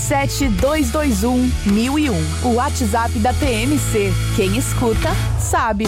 972211001. O WhatsApp da PMC. Quem escuta, sabe.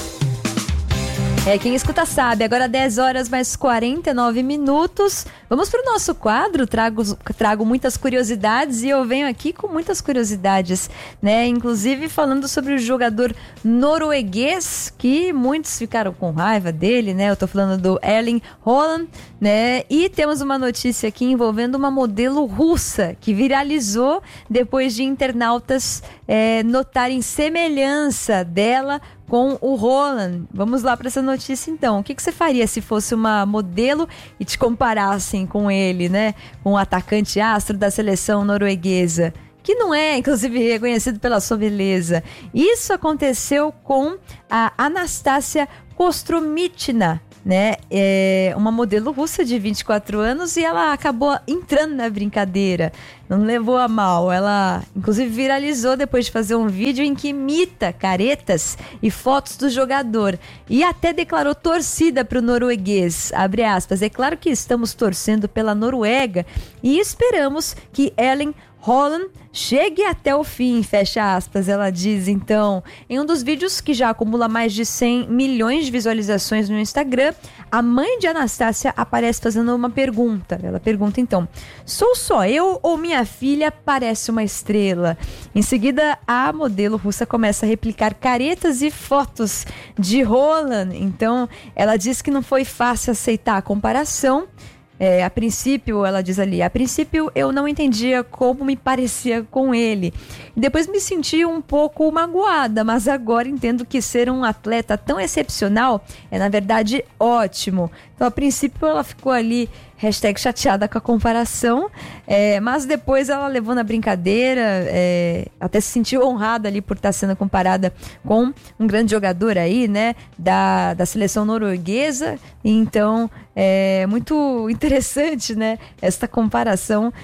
Quem escuta sabe. Agora 10 horas mais 49 minutos. Vamos para o nosso quadro. Trago muitas curiosidades e eu venho aqui com muitas curiosidades, né? Inclusive falando sobre o jogador norueguês, que muitos ficaram com raiva dele, né? Eu tô falando do Erling Haaland, né? E temos uma notícia aqui envolvendo uma modelo russa que viralizou depois de internautas notarem semelhança dela com o Haaland. Vamos lá para essa notícia então. O que você faria se fosse uma modelo e te comparassem com ele, né? Com o atacante astro da seleção norueguesa, que não é, inclusive, reconhecido pela sua beleza. Isso aconteceu com a Anastasia Kostrumichina, né? Uma modelo russa de 24 anos e ela acabou entrando na brincadeira, não levou a mal. Ela inclusive viralizou depois de fazer um vídeo em que imita caretas e fotos do jogador e até declarou torcida para o norueguês, abre aspas, é claro que estamos torcendo pela Noruega e esperamos que Erling Haaland chegue até o fim, fecha aspas, ela diz então. Em um dos vídeos que já acumula mais de 100 milhões de visualizações no Instagram, a mãe de Anastasia aparece fazendo uma pergunta. Ela pergunta então, sou só eu ou minha filha parece uma estrela? Em seguida, a modelo russa começa a replicar caretas e fotos de Haaland. Então, ela diz que não foi fácil aceitar a comparação. A princípio, ela diz ali, a princípio eu não entendia como me parecia com ele. Depois me senti um pouco magoada, mas agora entendo que ser um atleta tão excepcional é, na verdade, ótimo. Então, a princípio, ela ficou ali, #chateada com a comparação, mas depois ela levou na brincadeira, até se sentiu honrada ali por estar sendo comparada com um grande jogador aí, né, da seleção norueguesa. Então, é muito interessante, né, esta comparação,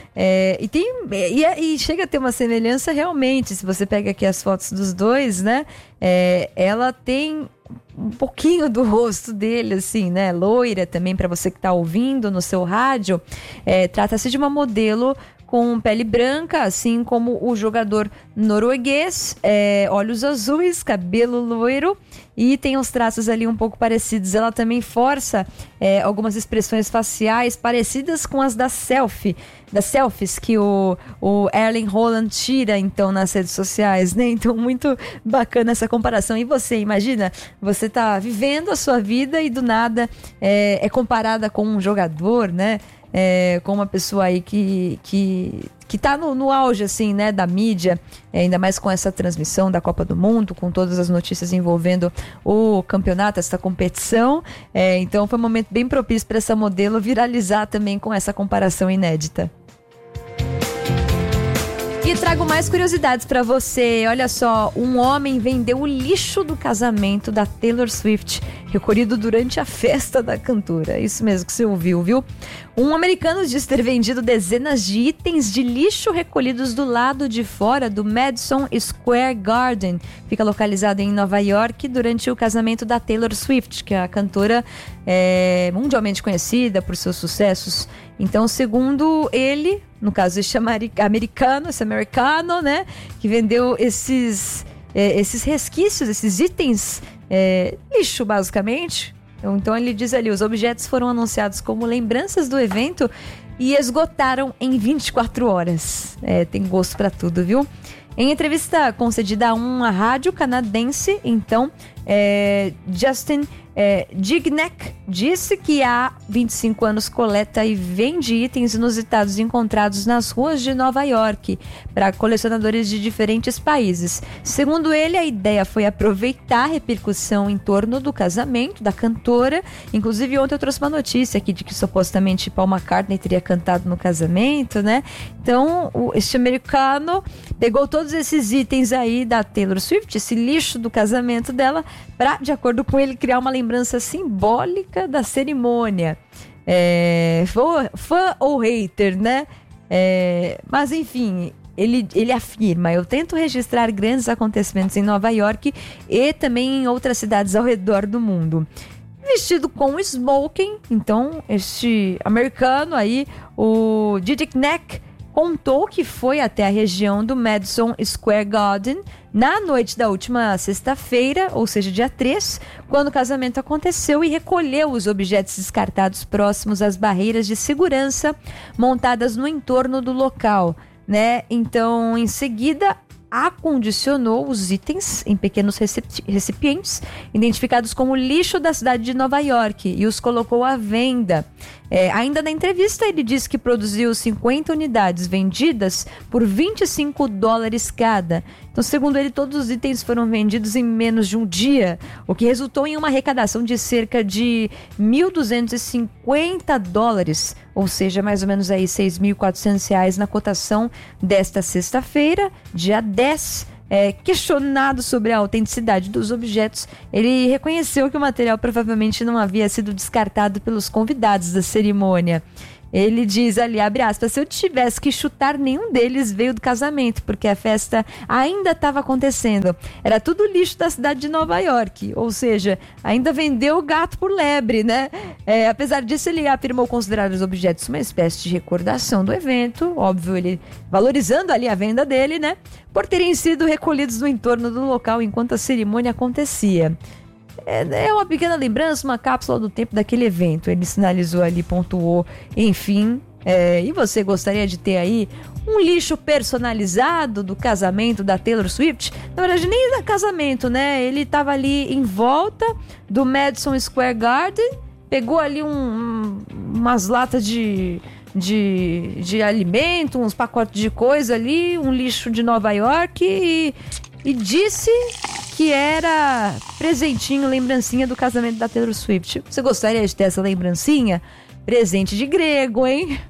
e chega a ter uma semelhança realmente, se você pega aqui as fotos dos dois, né, ela tem um pouquinho do rosto dele, assim, né? Loira também, para você que tá ouvindo no seu rádio. Trata-se de uma modelo com pele branca, assim como o jogador norueguês, olhos azuis, cabelo loiro e tem uns traços ali um pouco parecidos. Ela também força algumas expressões faciais parecidas com as das selfies que o Erling Haaland tira então nas redes sociais, né? Então muito bacana essa comparação. E você, imagina, você tá vivendo a sua vida e do nada é comparada com um jogador, né? Com uma pessoa aí que tá no auge, assim, né, da mídia, ainda mais com essa transmissão da Copa do Mundo, com todas as notícias envolvendo o campeonato, essa competição. Então foi um momento bem propício para essa modelo viralizar também com essa comparação inédita. E trago mais curiosidades para você. Olha só, um homem vendeu o lixo do casamento da Taylor Swift, recolhido durante a festa da cantora. Isso mesmo que você ouviu, viu? Um americano diz ter vendido dezenas de itens de lixo recolhidos do lado de fora do Madison Square Garden. Fica localizado em Nova York durante o casamento da Taylor Swift, que é a cantora mundialmente conhecida por seus sucessos. Então, segundo ele, no caso esse americano, né, que vendeu esses resquícios, esses itens, lixo basicamente. Então ele diz ali, os objetos foram anunciados como lembranças do evento e esgotaram em 24 horas. Tem gosto pra tudo, viu? Em entrevista concedida a uma rádio canadense, então, Justin Dignac disse que há 25 anos coleta e vende itens inusitados encontrados nas ruas de Nova York para colecionadores de diferentes países. Segundo ele, a ideia foi aproveitar a repercussão em torno do casamento da cantora. Inclusive, ontem eu trouxe uma notícia aqui de que supostamente Paul McCartney teria cantado no casamento, né? Então, este americano pegou todos esses itens aí da Taylor Swift, esse lixo do casamento dela, para, de acordo com ele, criar uma lembrança simbólica da cerimônia. Fã ou hater, né? Mas enfim, ele afirma: eu tento registrar grandes acontecimentos em Nova York e também em outras cidades ao redor do mundo. Vestido com smoking, então este americano aí, o Dignac, contou que foi até a região do Madison Square Garden na noite da última sexta-feira, ou seja, dia 3, quando o casamento aconteceu, e recolheu os objetos descartados próximos às barreiras de segurança montadas no entorno do local, né? Então, em seguida, acondicionou os itens em pequenos recipientes, identificados como lixo da cidade de Nova York, e os colocou à venda. Ainda na entrevista, ele disse que produziu 50 unidades vendidas por $25 cada. Então, segundo ele, todos os itens foram vendidos em menos de um dia, o que resultou em uma arrecadação de cerca de $1.250, ou seja, mais ou menos aí R$6.400 na cotação desta sexta-feira, dia 10. Questionado sobre a autenticidade dos objetos, ele reconheceu que o material provavelmente não havia sido descartado pelos convidados da cerimônia. Ele diz ali, abre aspas, se eu tivesse que chutar, nenhum deles veio do casamento, porque a festa ainda estava acontecendo. Era tudo lixo da cidade de Nova York, ou seja, ainda vendeu o gato por lebre, né? Apesar disso, ele afirmou considerar os objetos uma espécie de recordação do evento, óbvio, ele valorizando ali a venda dele, né? Por terem sido recolhidos no entorno do local enquanto a cerimônia acontecia. É uma pequena lembrança, uma cápsula do tempo daquele evento. Ele sinalizou ali, pontuou, enfim. E você gostaria de ter aí um lixo personalizado do casamento da Taylor Swift? Na verdade, nem da casamento, né? Ele estava ali em volta do Madison Square Garden, pegou ali umas latas de alimento, uns pacotes de coisa ali, um lixo de Nova York e disse que era presentinho, lembrancinha do casamento da Taylor Swift. Você gostaria de ter essa lembrancinha? Presente de grego, hein?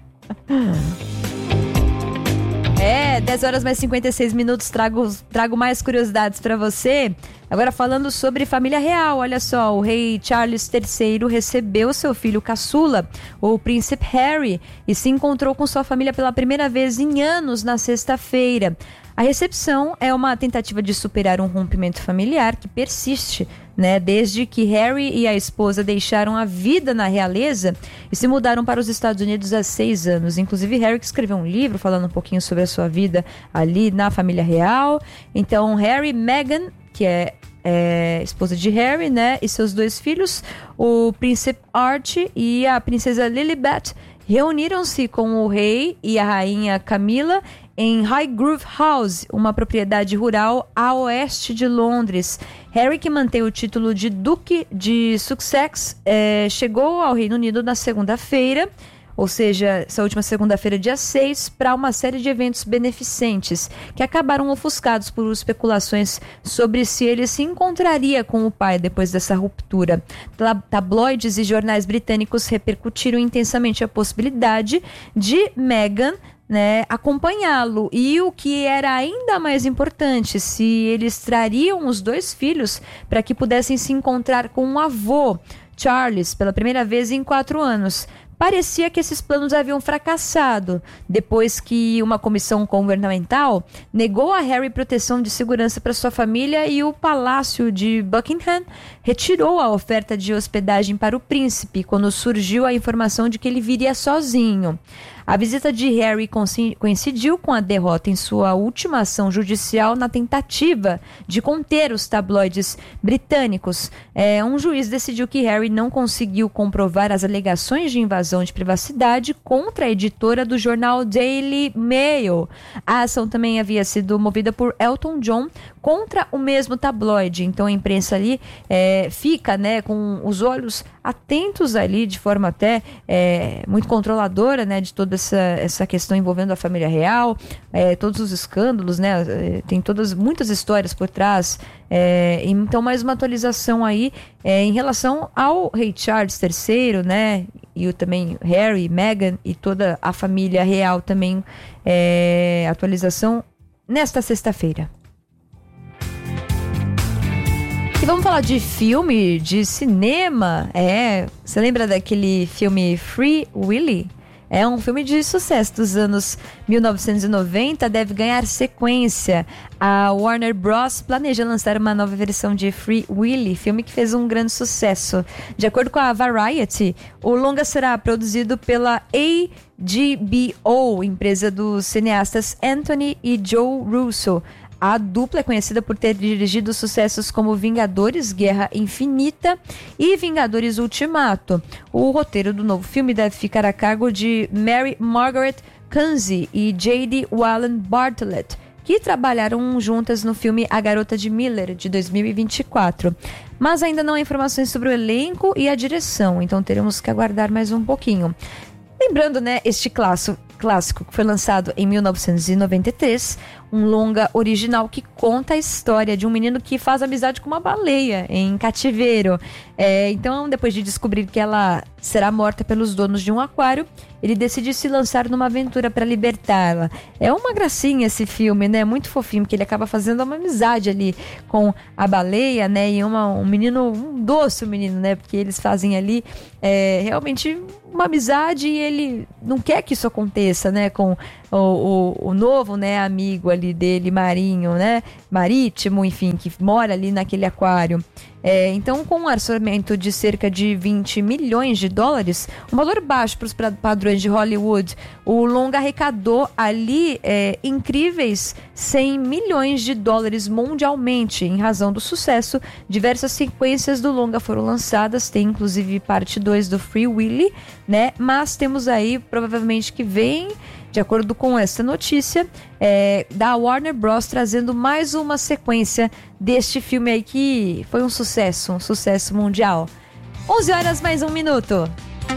10 horas mais 56 minutos, trago mais curiosidades para você. Agora falando sobre família real, olha só, o rei Charles III recebeu seu filho caçula, o príncipe Harry, e se encontrou com sua família pela primeira vez em anos na sexta-feira. A recepção é uma tentativa de superar um rompimento familiar que persiste, né, desde que Harry e a esposa deixaram a vida na realeza e se mudaram para os Estados Unidos há 6 anos. Inclusive, Harry que escreveu um livro falando um pouquinho sobre a sua vida ali na família real. Então, Harry e Meghan, que é esposa de Harry, né, e seus 2 filhos, o príncipe Archie e a princesa Lilibet, reuniram-se com o rei e a rainha Camila em Highgrove House, uma propriedade rural a oeste de Londres. Harry, que mantém o título de Duque de Sussex, chegou ao Reino Unido na segunda-feira, ou seja, essa última segunda-feira, dia 6, para uma série de eventos beneficentes, que acabaram ofuscados por especulações sobre se ele se encontraria com o pai depois dessa ruptura. Tabloides e jornais britânicos repercutiram intensamente a possibilidade de Meghan, né, acompanhá-lo, e o que era ainda mais importante, se eles trariam os 2 filhos para que pudessem se encontrar com o avô, Charles, pela primeira vez em 4 anos. Parecia que esses planos haviam fracassado, depois que uma comissão governamental negou a Harry proteção de segurança para sua família e o Palácio de Buckingham retirou a oferta de hospedagem para o príncipe quando surgiu a informação de que ele viria sozinho. A visita de Harry coincidiu com a derrota em sua última ação judicial na tentativa de conter os tabloides britânicos. Um juiz decidiu que Harry não conseguiu comprovar as alegações de invasão de privacidade contra a editora do jornal Daily Mail. A ação também havia sido movida por Elton John contra o mesmo tabloide. Então a imprensa ali fica, né, com os olhos atentos ali, de forma até muito controladora, né, de toda essa questão envolvendo a família real, todos os escândalos, né, tem muitas histórias por trás. Então, mais uma atualização aí em relação ao rei Charles III, né, e também Harry, Meghan e toda a família real também, atualização nesta sexta-feira. E vamos falar de filme, de cinema. Você lembra daquele filme Free Willy? É um filme de sucesso dos anos 1990, deve ganhar sequência. A Warner Bros. Planeja lançar uma nova versão de Free Willy, filme que fez um grande sucesso. De acordo com a Variety, o longa será produzido pela HBO, empresa dos cineastas Anthony e Joe Russo. A dupla é conhecida por ter dirigido sucessos como Vingadores, Guerra Infinita e Vingadores Ultimato. O roteiro do novo filme deve ficar a cargo de Mary Margaret Kunze e J.D. Wallen Bartlett, que trabalharam juntas no filme A Garota de Miller, de 2024. Mas ainda não há informações sobre o elenco e a direção, então teremos que aguardar mais um pouquinho. Lembrando, né, este clássico que foi lançado em 1993, um longa original que conta a história de um menino que faz amizade com uma baleia em cativeiro. Então, depois de descobrir que ela será morta pelos donos de um aquário, ele decide se lançar numa aventura para libertá-la. É uma gracinha esse filme, né? Muito fofinho, porque ele acaba fazendo uma amizade ali com a baleia, né? E um menino, um doce menino, né? Porque eles fazem ali realmente uma amizade e ele não quer que isso aconteça, né? Com o novo, né, amigo ali dele, marinho, né? Marítimo, enfim, que mora ali naquele aquário. Então, com um orçamento de cerca de 20 milhões de dólares, um valor baixo para os padrões de Hollywood, o longa arrecadou ali incríveis 100 milhões de dólares mundialmente. Em razão do sucesso, diversas sequências do longa foram lançadas, tem inclusive parte 2 do Free Willy, né? Mas temos aí, provavelmente que vem, de acordo com essa notícia, da Warner Bros. Trazendo mais uma sequência deste filme aí que foi um sucesso mundial. 11 horas mais um minuto.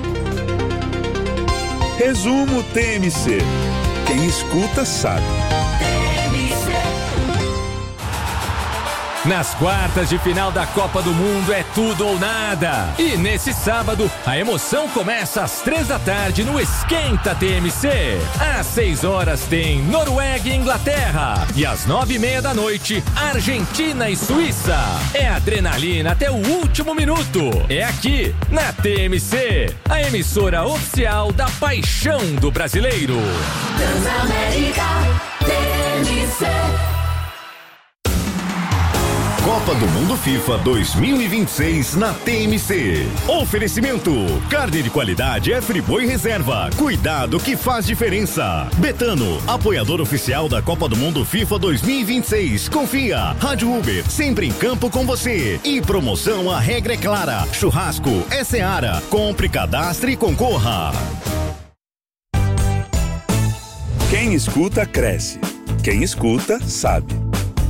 Resumo TMC. Quem escuta sabe. Nas quartas de final da Copa do Mundo é tudo ou nada. E nesse sábado, a emoção começa às 3h no Esquenta TMC. Às 6h tem Noruega e Inglaterra. E às 9h30, Argentina e Suíça. É adrenalina até o último minuto. É aqui, na TMC, a emissora oficial da paixão do brasileiro. Transamérica TMC. Copa do Mundo FIFA 2026 na TMC. Oferecimento: carne de qualidade é Friboi Reserva. Cuidado que faz diferença. Betano, apoiador oficial da Copa do Mundo FIFA 2026. Confia. Rádio Uber, sempre em campo com você. E promoção, a regra é clara. Churrasco é Seara. Compre, cadastre e concorra. Quem escuta, cresce. Quem escuta, sabe.